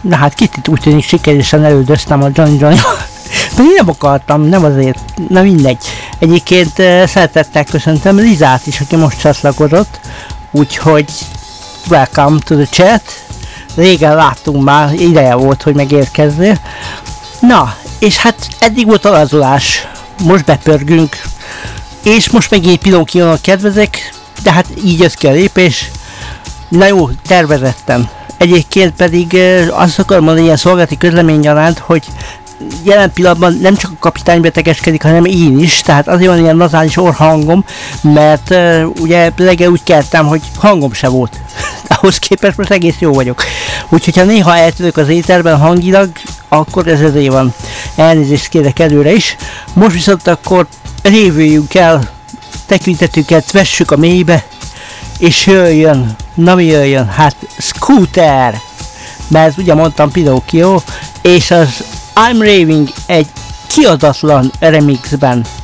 Na hát Kittit úgy tűnik sikeresen elődöztem a Johnny. Pedig nem akartam, nem azért, na mindegy. Egyébként szeretettel köszöntöm Lizát is, aki most csatlakozott, úgyhogy welcome to the chat. Régen láttunk már, ideje volt, hogy megérkezzél. Na, és hát eddig volt alazolás, most bepörgünk, és most megint Pinocchio-nak kedvezek, de hát így jössz ki a lépés. Na jó, tervezettem. Egyébként pedig azt akarom mondani ilyen szolgálati közlemény gyaránt, hogy jelen pillanatban nem csak a kapitány betegeskedik, hanem én is, tehát azért van ilyen nazális orrhangom, mert ugye reggel úgy keltem, hogy hangom se volt. Ahhoz képest most egész jó vagyok. Úgyhogy ha néha eltűnök az éterben hangilag, akkor ez ezért van. Elnézést kérek előre is. Most viszont akkor révüljünk el, tekintetünket vessük a mélybe, és jöjjön, na mi jöjjön? Hát Scooter! Mert ugye mondtam Pinocchio, és az I'm Raving egy kiadatlan remixben.